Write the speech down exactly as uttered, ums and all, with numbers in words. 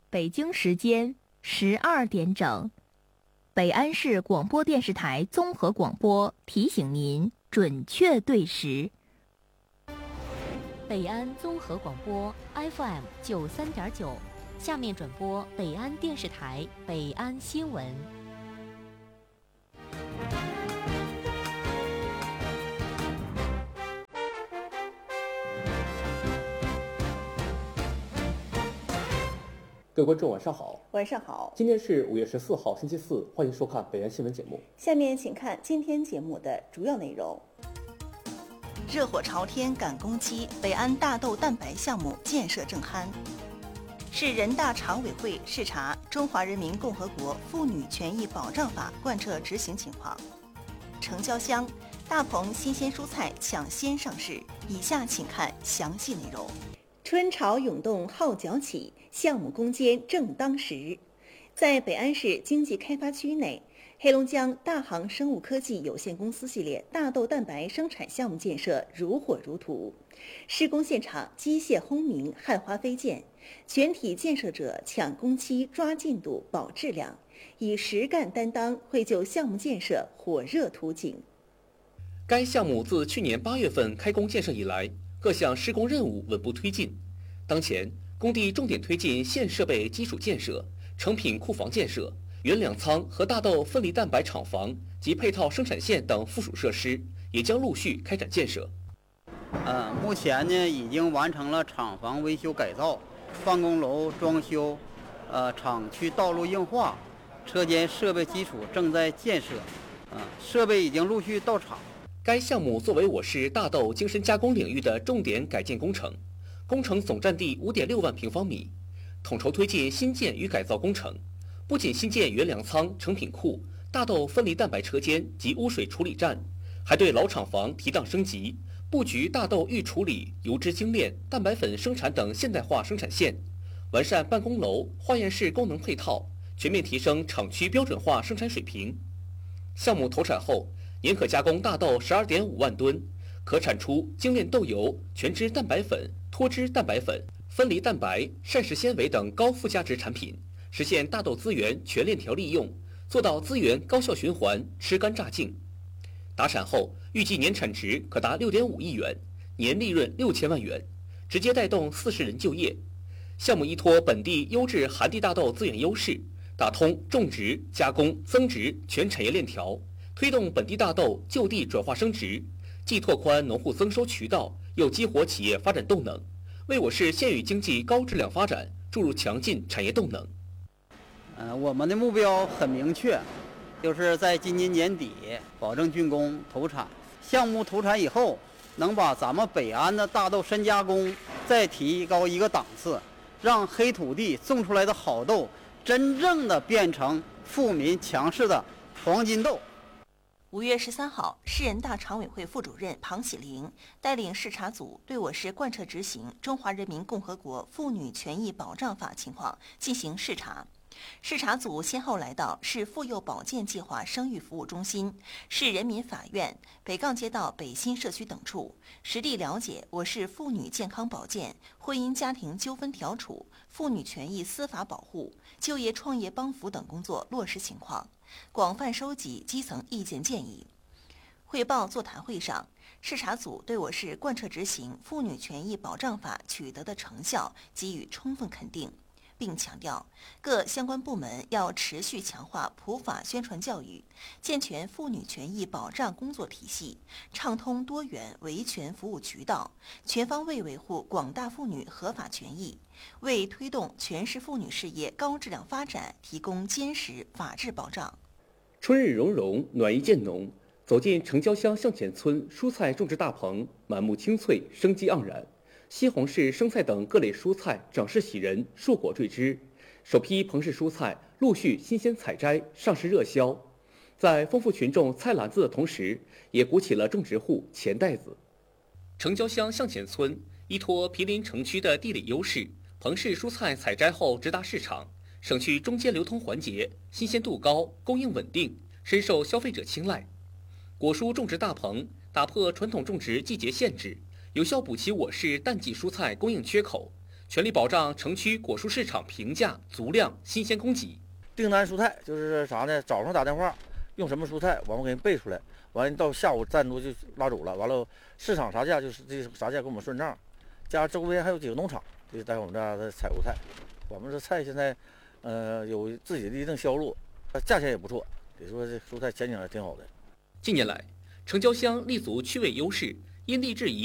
北京时间十二点整，北安市广播电视台综合广播提醒您准确对时。 北安综合广播 F M 九三点九，下面转播北安电视台北安新闻。 各位观众晚上好。 晚上好， 今天是五月十四号星期四，欢迎收看北安新闻节目。 下面请看今天节目的主要内容。热火朝天赶工期，北安大豆蛋白项目建设正酣。市人大常委会视察《中华人民共和国妇女权益保障法》贯彻执行情况。城郊乡大棚新鲜蔬菜抢先上市，以下请看详细内容。春潮涌动号角起，项目攻坚正当时。在北安市经济开发区内，黑龙江大航生物科技有限公司系列大豆蛋白生产项目建设如火如荼，施工现场机械轰鸣，焊花飞溅，全体建设者抢工期、抓进度、保质量，以实干担当，绘就项目建设火热图景。 该项目自去年八月份开工建设以来，各项施工任务稳步推进。当前，工地重点推进现设备基础建设、成品库房建设、原粮仓和大豆分离蛋白厂房及配套生产线等附属设施，也将陆续开展建设。 呃，目前呢，已经完成了厂房维修改造、办公楼装修，呃，厂区道路硬化，车间设备基础正在建设，呃，设备已经陆续到场。 该项目作为我市大豆精深加工领域的重点改建工程，工程总占地 五点六万平方米，统筹推进新建与改造工程。不仅新建原粮仓、成品库、大豆分离蛋白车间及污水处理站，还对老厂房提档升级，布局大豆预处理、油脂精炼、蛋白粉生产等现代化生产线，完善办公楼、化验室功能配套，全面提升厂区标准化生产水平。项目投产后，年可加工大豆 十二点五万吨，可产出精炼豆油、全脂蛋白粉、脱脂蛋白粉、分离蛋白、膳食纤维等高附加值产品，实现大豆资源全链条利用，做到资源高效循环、吃干榨净。达产后，预计年产值可达 六点五亿元，年利润六千万元，直接带动四十人就业。项目依托本地优质寒地大豆资源优势，打通种植、加工、增值全产业链条，推动本地大豆就地转化升值，既拓宽农户增收渠道，又激活企业发展动能，为我市县域经济高质量发展注入强劲产业动能。 呃，我们的目标很明确，就是在今年年底保证竣工投产。项目投产以后，能把咱们北安的大豆深加工再提高一个档次，让黑土地种出来的好豆真正的变成富民强势的黄金豆。 五月十三号，市人大常委会副主任庞喜玲带领视察组对我市贯彻执行《中华人民共和国妇女权益保障法》情况进行视察。视察组先后来到市妇幼保健计划生育服务中心、市人民法院、北杠街道北新社区等处，实地了解我市妇女健康保健、婚姻家庭纠纷调处、妇女权益司法保护、就业创业帮扶等工作落实情况，广泛收集基层意见建议。汇报座谈会上，视察组对我市贯彻执行《妇女权益保障法》取得的成效给予充分肯定，并强调各相关部门要持续强化普法宣传教育，健全妇女权益保障工作体系，畅通多元维权服务渠道，全方位维护广大妇女合法权益，为推动全市妇女事业高质量发展提供坚实法治保障。 春日融融，暖意渐浓，走进城郊乡向前村蔬菜种植大棚，满目青翠，生机盎然。西红柿、生菜等各类蔬菜长势喜人，硕果缀枝。首批棚式蔬菜陆续新鲜采摘，上市热销。在丰富群众菜篮子的同时，也鼓起了种植户钱袋子。城郊乡向前村依托毗邻城区的地理优势，棚式蔬菜采摘后直达市场，省去中间流通环节，新鲜度高，供应稳定，深受消费者青睐。果蔬种植大棚打破传统种植季节限制，有效补齐我市淡季蔬菜供应缺口， 全力保障城区果蔬市场平价、足量、新鲜供给。 订单蔬菜就是啥呢？早上打电话用什么蔬菜，完我给人备出来，完到下午单独就拉走了。完了市场啥价就是这啥价给我们算账。加周边还有几个农场，就在我们这儿的采购菜。我们这菜现在，呃，有自己的一定销路，价钱也不错。得说这蔬菜前景还挺好的。 近年来，城郊乡立足区位优势，因地制宜。